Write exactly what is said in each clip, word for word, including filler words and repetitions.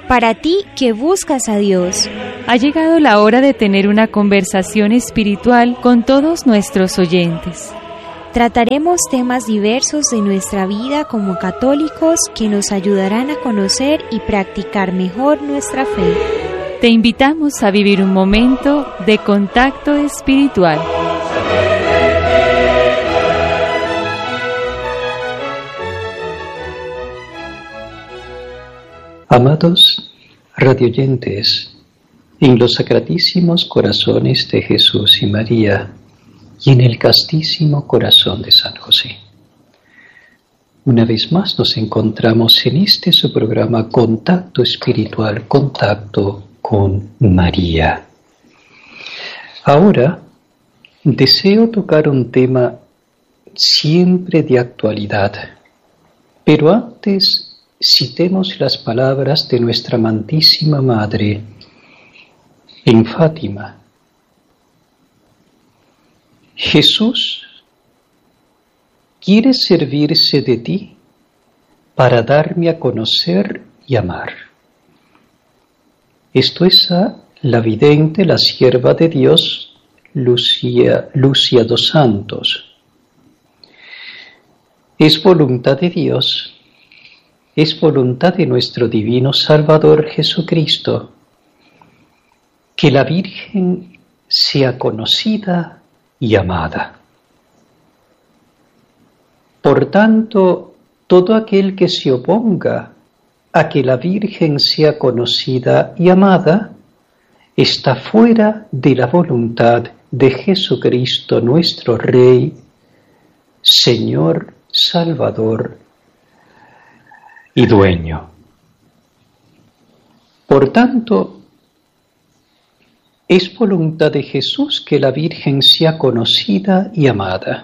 Para ti que buscas a Dios, ha llegado la hora de tener una conversación espiritual con todos nuestros oyentes. Trataremos temas diversos de nuestra vida como católicos que nos ayudarán a conocer y practicar mejor nuestra fe. Te invitamos a vivir un momento de contacto espiritual. Amados radioyentes, en los sacratísimos corazones de Jesús y María y en el castísimo corazón de San José. Una vez más nos encontramos en este su programa Contacto Espiritual, Contacto con María. Ahora deseo tocar un tema siempre de actualidad, pero antes citemos las palabras de nuestra amantísima Madre en Fátima. Jesús quiere servirse de ti para darme a conocer y amar. Esto es a la vidente, la sierva de Dios, Lucia, Lucia dos Santos. Es voluntad de Dios, es voluntad de nuestro divino Salvador Jesucristo, que la Virgen sea conocida y amada. Por tanto, todo aquel que se oponga a que la Virgen sea conocida y amada, está fuera de la voluntad de Jesucristo nuestro Rey, Señor, Salvador y Dueño. Por tanto, es voluntad de Jesús que la Virgen sea conocida y amada.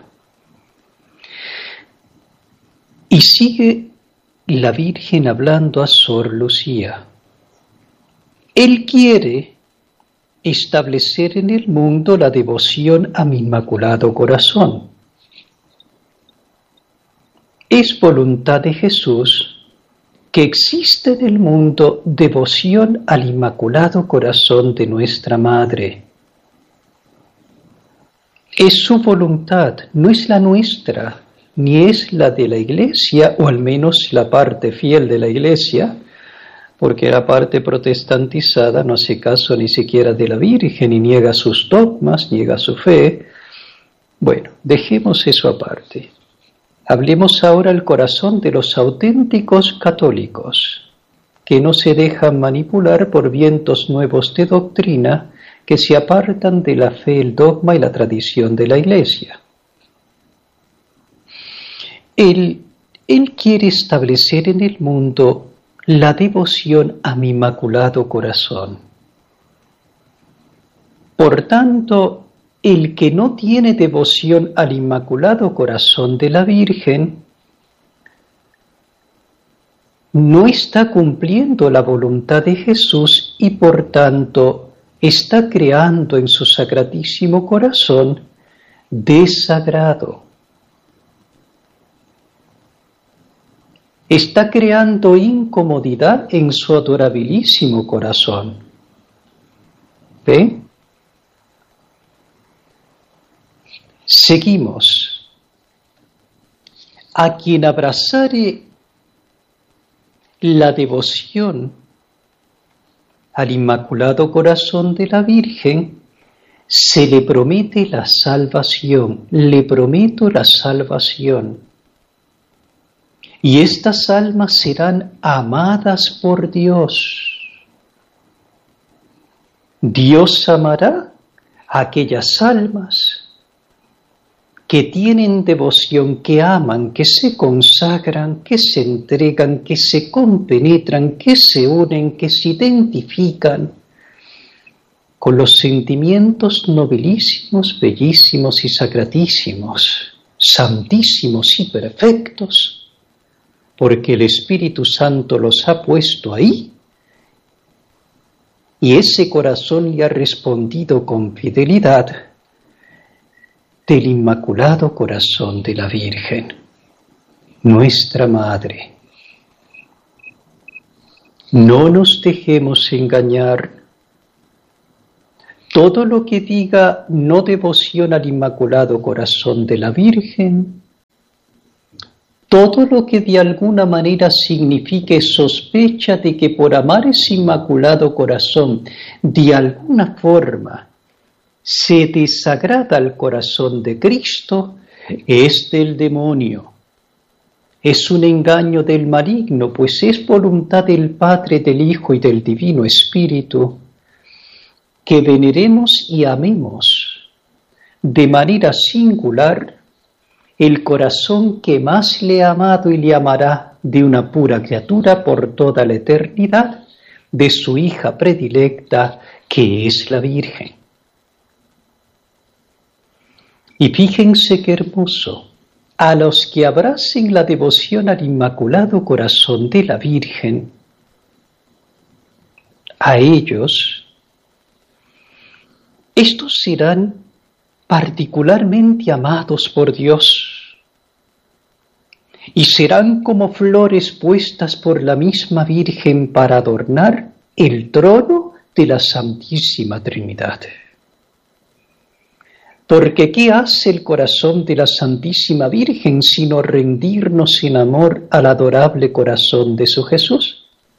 Y sigue la Virgen hablando a Sor Lucía. Él quiere establecer en el mundo la devoción a mi Inmaculado Corazón. Es voluntad de Jesús que existe en el mundo devoción al Inmaculado Corazón de nuestra Madre. Es su voluntad, no es la nuestra, ni es la de la Iglesia, o al menos la parte fiel de la Iglesia, porque la parte protestantizada no hace caso ni siquiera de la Virgen, y niega sus dogmas, niega su fe. Bueno, dejemos eso aparte. Hablemos ahora al corazón de los auténticos católicos, que no se dejan manipular por vientos nuevos de doctrina que se apartan de la fe, el dogma y la tradición de la Iglesia. Él, él quiere establecer en el mundo la devoción a mi Inmaculado Corazón. Por tanto, el que no tiene devoción al Inmaculado Corazón de la Virgen no está cumpliendo la voluntad de Jesús y por tanto está creando en su sacratísimo corazón desagrado. Está creando incomodidad en su adorabilísimo corazón. ¿Ve? Seguimos. A quien abrazare la devoción al Inmaculado Corazón de la Virgen, se le promete la salvación. Le prometo la salvación. Y estas almas serán amadas por Dios. Dios amará a aquellas almas que tienen devoción, que aman, que se consagran, que se entregan, que se compenetran, que se unen, que se identifican con los sentimientos nobilísimos, bellísimos y sacratísimos, santísimos y perfectos, porque el Espíritu Santo los ha puesto ahí y ese corazón le ha respondido con fidelidad del Inmaculado Corazón de la Virgen, nuestra Madre. No nos dejemos engañar. Todo lo que diga no devoción al Inmaculado Corazón de la Virgen, todo lo que de alguna manera signifique sospecha de que por amar ese Inmaculado Corazón, de alguna forma, se desagrada al corazón de Cristo, es del demonio. Es un engaño del maligno, pues es voluntad del Padre, del Hijo y del Divino Espíritu que veneremos y amemos de manera singular el corazón que más le ha amado y le amará de una pura criatura por toda la eternidad, de su hija predilecta, que es la Virgen. Y fíjense qué hermoso, a los que abracen la devoción al Inmaculado Corazón de la Virgen, a ellos, estos serán particularmente amados por Dios y serán como flores puestas por la misma Virgen para adornar el trono de la Santísima Trinidad. Porque ¿qué hace el corazón de la Santísima Virgen sino rendirnos en amor al adorable corazón de su Jesús?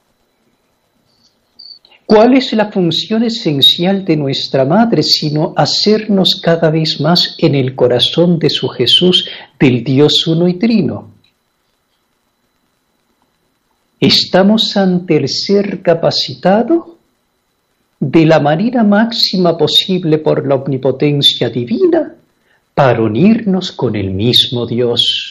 ¿Cuál es la función esencial de nuestra Madre sino hacernos cada vez más en el corazón de su Jesús, del Dios uno y trino? Estamos ante el ser capacitado de la manera máxima posible por la omnipotencia divina para unirnos con el mismo Dios.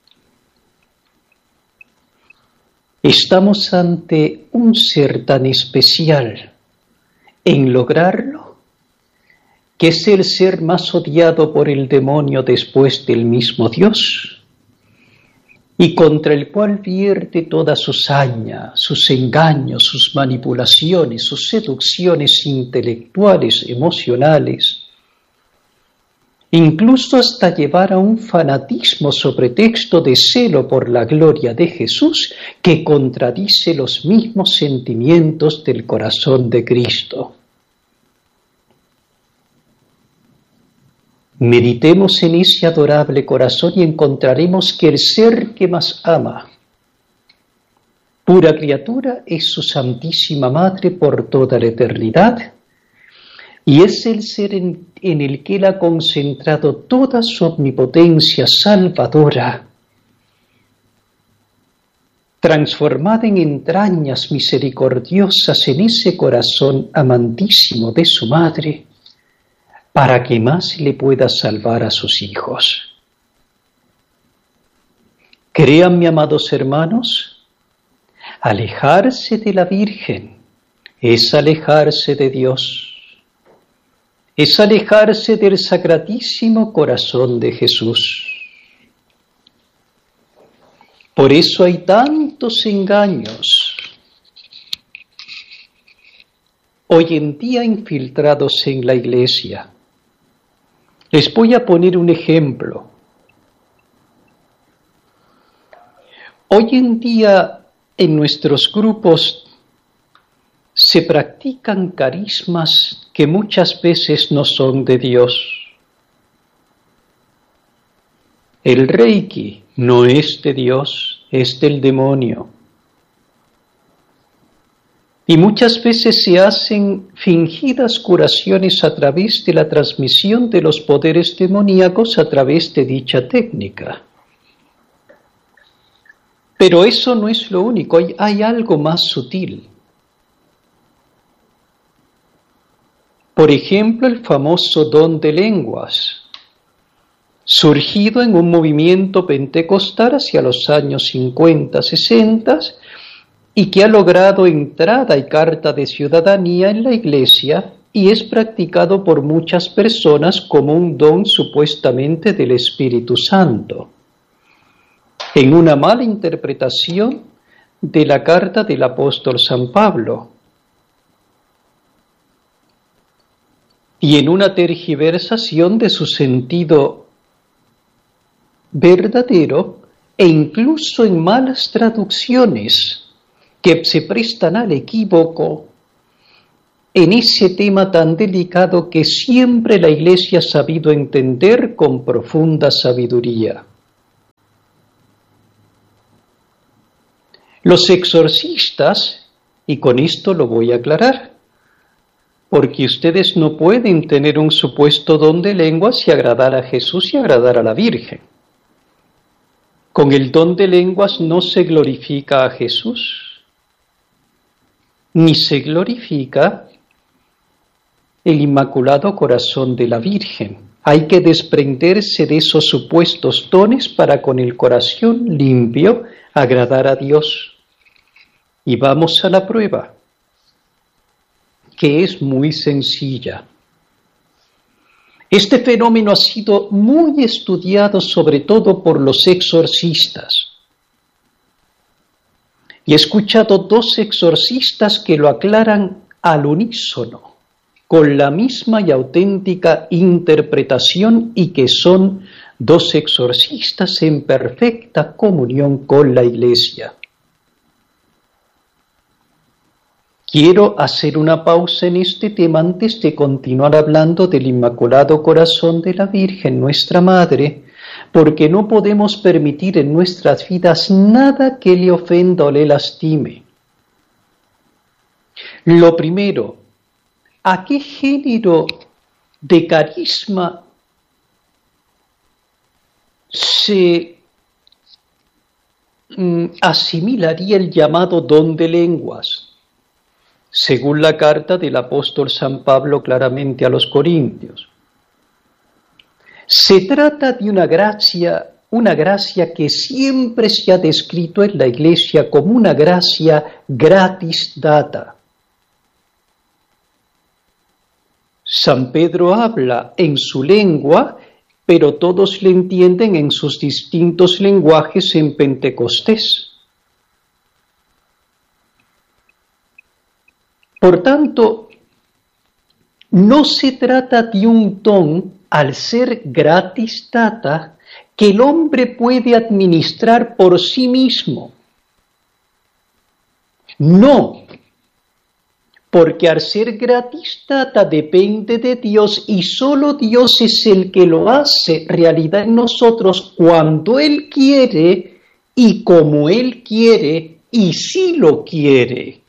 Estamos ante un ser tan especial en lograrlo, que es el ser más odiado por el demonio después del mismo Dios, y contra el cual vierte toda su saña, sus engaños, sus manipulaciones, sus seducciones intelectuales, emocionales, incluso hasta llevar a un fanatismo sobre texto de celo por la gloria de Jesús que contradice los mismos sentimientos del corazón de Cristo. Meditemos en ese adorable corazón y encontraremos que el ser que más ama, pura criatura, es su Santísima Madre por toda la eternidad, y es el ser en, en el que Él ha concentrado toda su omnipotencia salvadora, transformada en entrañas misericordiosas en ese corazón amantísimo de su Madre, para que más le pueda salvar a sus hijos. Créanme, amados hermanos, alejarse de la Virgen es alejarse de Dios. Es alejarse del Sacratísimo Corazón de Jesús. Por eso hay tantos engaños hoy en día infiltrados en la Iglesia. Les voy a poner un ejemplo. Hoy en día en nuestros grupos se practican carismas que muchas veces no son de Dios. El Reiki no es de Dios, es del demonio. Y muchas veces se hacen fingidas curaciones a través de la transmisión de los poderes demoníacos a través de dicha técnica. Pero eso no es lo único, hay, hay algo más sutil. Por ejemplo, el famoso don de lenguas, surgido en un movimiento pentecostal hacia los años cincuenta, sesenta, y que ha logrado entrada y carta de ciudadanía en la Iglesia y es practicado por muchas personas como un don supuestamente del Espíritu Santo, en una mala interpretación de la carta del apóstol San Pablo, y en una tergiversación de su sentido verdadero e incluso en malas traducciones que se prestan al equívoco en ese tema tan delicado que siempre la Iglesia ha sabido entender con profunda sabiduría. Los exorcistas, y con esto lo voy a aclarar, porque ustedes no pueden tener un supuesto don de lenguas y agradar a Jesús y agradar a la Virgen. Con el don de lenguas no se glorifica a Jesús, ni se glorifica el Inmaculado Corazón de la Virgen. Hay que desprenderse de esos supuestos dones para con el corazón limpio agradar a Dios. Y vamos a la prueba, que es muy sencilla. Este fenómeno ha sido muy estudiado sobre todo por los exorcistas. Y he escuchado dos exorcistas que lo aclaran al unísono, con la misma y auténtica interpretación, y que son dos exorcistas en perfecta comunión con la Iglesia. Quiero hacer una pausa en este tema antes de continuar hablando del Inmaculado Corazón de la Virgen, nuestra Madre, porque no podemos permitir en nuestras vidas nada que le ofenda o le lastime. Lo primero, ¿a qué género de carisma se mm, asimilaría el llamado don de lenguas? Según la carta del apóstol San Pablo claramente a los Corintios. Se trata de una gracia, una gracia que siempre se ha descrito en la Iglesia como una gracia gratis data. San Pedro habla en su lengua, pero todos le entienden en sus distintos lenguajes en Pentecostés. Por tanto, no se trata de un don, al ser gratis data, que el hombre puede administrar por sí mismo. No, porque al ser gratis data depende de Dios y solo Dios es el que lo hace realidad en nosotros cuando Él quiere y como Él quiere y si lo quiere.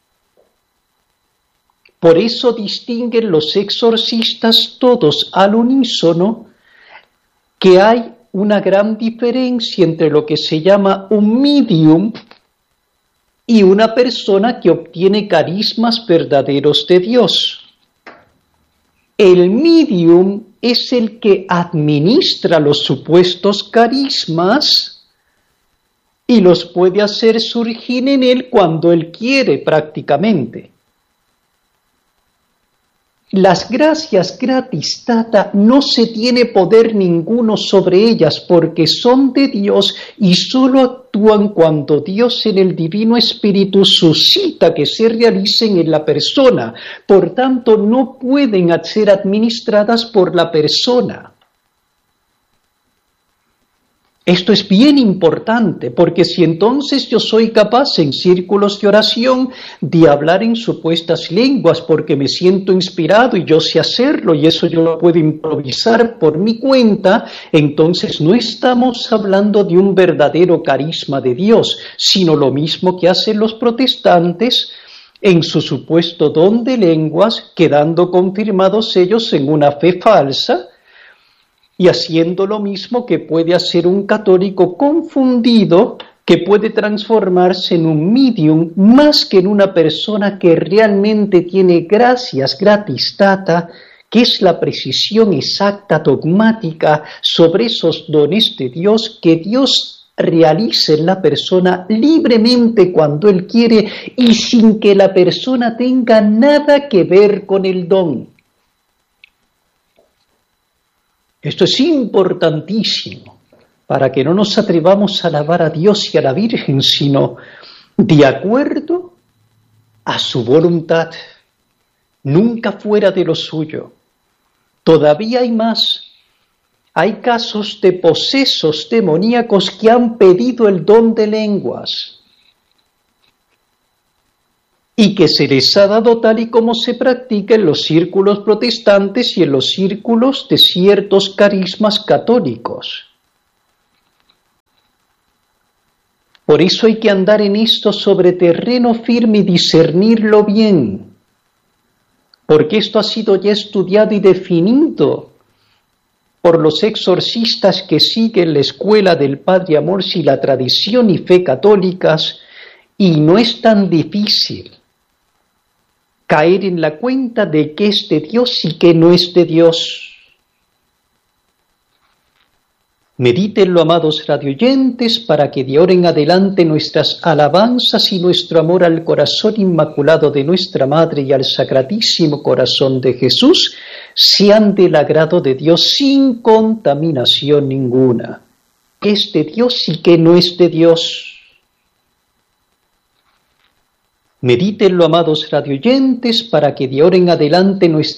Por eso distinguen los exorcistas todos al unísono que hay una gran diferencia entre lo que se llama un medium y una persona que obtiene carismas verdaderos de Dios. El medium es el que administra los supuestos carismas y los puede hacer surgir en él cuando él quiere prácticamente. Las gracias gratis data no se tiene poder ninguno sobre ellas porque son de Dios y solo actúan cuando Dios en el Divino Espíritu suscita que se realicen en la persona. Por tanto, no pueden ser administradas por la persona. Esto es bien importante, porque si entonces yo soy capaz en círculos de oración de hablar en supuestas lenguas porque me siento inspirado y yo sé hacerlo y eso yo lo puedo improvisar por mi cuenta, entonces no estamos hablando de un verdadero carisma de Dios, sino lo mismo que hacen los protestantes en su supuesto don de lenguas, quedando confirmados ellos en una fe falsa, y haciendo lo mismo que puede hacer un católico confundido, que puede transformarse en un medium más que en una persona que realmente tiene gracias gratis data, que es la precisión exacta dogmática sobre esos dones de Dios que Dios realiza en la persona libremente cuando Él quiere y sin que la persona tenga nada que ver con el don. Esto es importantísimo para que no nos atrevamos a alabar a Dios y a la Virgen, sino de acuerdo a su voluntad, nunca fuera de lo suyo. Todavía hay más. Hay casos de posesos demoníacos que han pedido el don de lenguas. y que se les ha dado tal y como se practica en los círculos protestantes y en los círculos de ciertos carismas católicos. Por eso hay que andar en esto sobre terreno firme y discernirlo bien, porque esto ha sido ya estudiado y definido por los exorcistas que siguen la escuela del Padre Amorsi y la tradición y fe católicas, y no es tan difícil caer en la cuenta de que es de Dios y que no es de Dios. Medítenlo, amados radioyentes, para que de ahora en adelante nuestras alabanzas y nuestro amor al corazón inmaculado de nuestra Madre y al Sacratísimo Corazón de Jesús sean del agrado de Dios sin contaminación ninguna. Que es de Dios y que no es de Dios. Medítenlo, amados radioyentes, para que de ahora en adelante nuestras